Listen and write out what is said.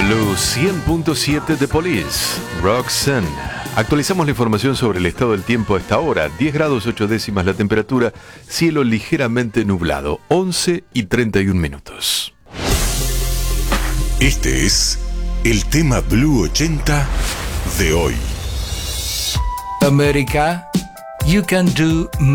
Blue 100.7 de Police, Roxanne. Actualizamos la información sobre el estado del tiempo a esta hora. 10 grados 8 décimas la temperatura, cielo ligeramente nublado, 11 y 31 minutos. Este es el tema Blue 80 de hoy. America, you can do